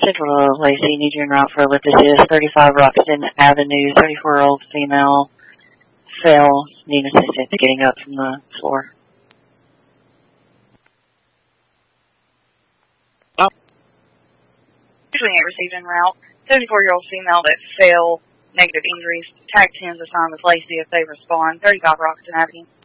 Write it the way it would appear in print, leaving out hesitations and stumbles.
Central Lacey, need you en route for Ellipsis, 35 Roxton Avenue, 34-year-old female, fell, need assistance getting up from the floor. Usually ain't received en route. 74-year-old female that fell, negative injuries. Tag 10's assigned with Lacey if they respond. 35 Roxton Avenue.